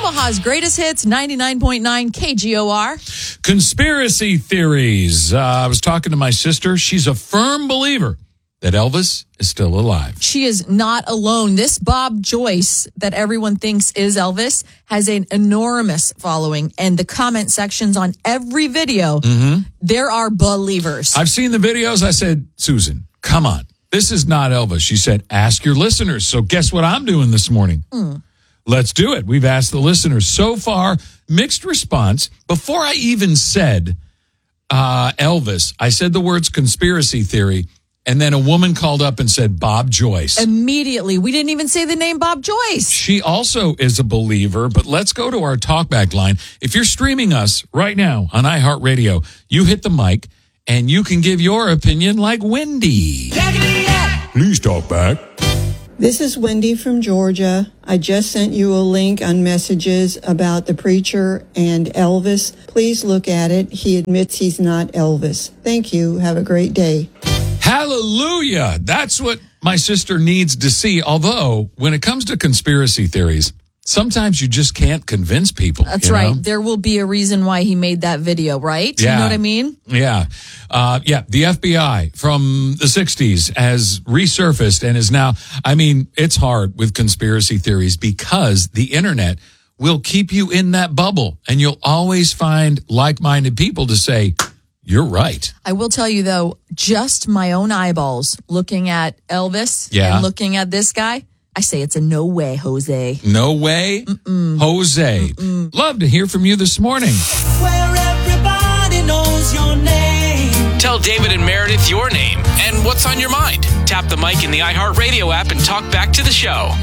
Omaha's greatest hits, 99.9 KGOR. Conspiracy theories. I was talking to my sister. She's a firm believer that Elvis is still alive. She is not alone. This Bob Joyce that everyone thinks is Elvis has an enormous following, and the comment sections on every video, there are believers. I've seen the videos. I said, Susan, come on. This is not Elvis. She said, ask your listeners. So guess what I'm doing this morning? Let's do it. We've asked the listeners. So far, mixed response. Before I even said Elvis, I said the words conspiracy theory, and then a woman called up and said Bob Joyce. Immediately. We didn't even say the name Bob Joyce. She also is a believer, but let's go to our talkback line. If you're streaming us right now on iHeartRadio, you hit the mic, and you can give your opinion like Wendy. Please talk back. This is Wendy from Georgia. I just sent you a link on messages about the preacher and Elvis. Please look at it. He admits he's not Elvis. Thank you. Have a great day. Hallelujah. That's what my sister needs to see. Although, when it comes to conspiracy theories, sometimes you just can't convince people. That's right. There will be a reason why he made that video, right? Yeah. You know what I mean? Yeah. The FBI from the 60s has resurfaced and is now, it's hard with conspiracy theories because the internet will keep you in that bubble and you'll always find like-minded people to say, you're right. I will tell you, though, just my own eyeballs looking at Elvis and looking at this guy, I say it's a no way, Jose. No way, Jose. Love to hear from you this morning. Where everybody knows your name. Tell David and Meredith your name and what's on your mind. Tap the mic in the iHeartRadio app and talk back to the show.